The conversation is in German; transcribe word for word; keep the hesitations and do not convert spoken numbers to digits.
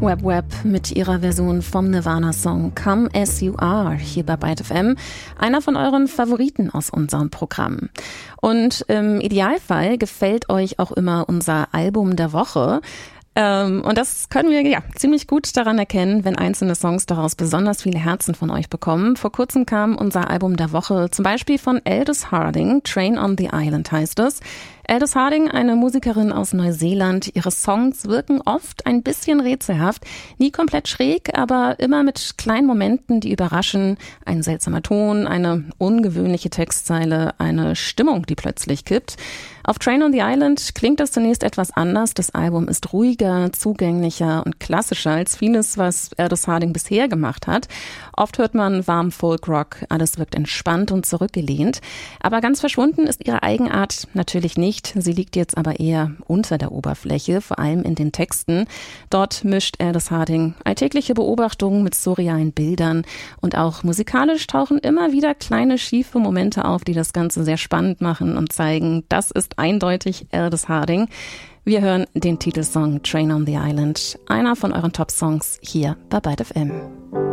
Web Web mit ihrer Version vom Nirvana-Song Come As You Are hier bei Byte F M. Einer von euren Favoriten aus unserem Programm. Und im Idealfall gefällt euch auch immer unser Album der Woche. Ähm, und das können wir ja ziemlich gut daran erkennen, wenn einzelne Songs daraus besonders viele Herzen von euch bekommen. Vor kurzem kam unser Album der Woche zum Beispiel von Aldous Harding, Train on the Island heißt es. Aldous Harding, eine Musikerin aus Neuseeland. Ihre Songs wirken oft ein bisschen rätselhaft, nie komplett schräg, aber immer mit kleinen Momenten, die überraschen. Ein seltsamer Ton, eine ungewöhnliche Textzeile, eine Stimmung, die plötzlich kippt. Auf Train on the Island klingt das zunächst etwas anders. Das Album ist ruhiger, zugänglicher und klassischer als vieles, was Aldous Harding bisher gemacht hat. Oft hört man warm Folk-Rock, alles wirkt entspannt und zurückgelehnt. Aber ganz verschwunden ist ihre Eigenart natürlich nicht. Sie liegt jetzt aber eher unter der Oberfläche, vor allem in den Texten. Dort mischt Aldous Harding alltägliche Beobachtungen mit surrealen Bildern und auch musikalisch tauchen immer wieder kleine schiefe Momente auf, die das Ganze sehr spannend machen und zeigen, das ist eindeutig Aldous Harding. Wir hören den Titelsong Train on the Island, einer von euren Top-Songs hier bei Byte F M.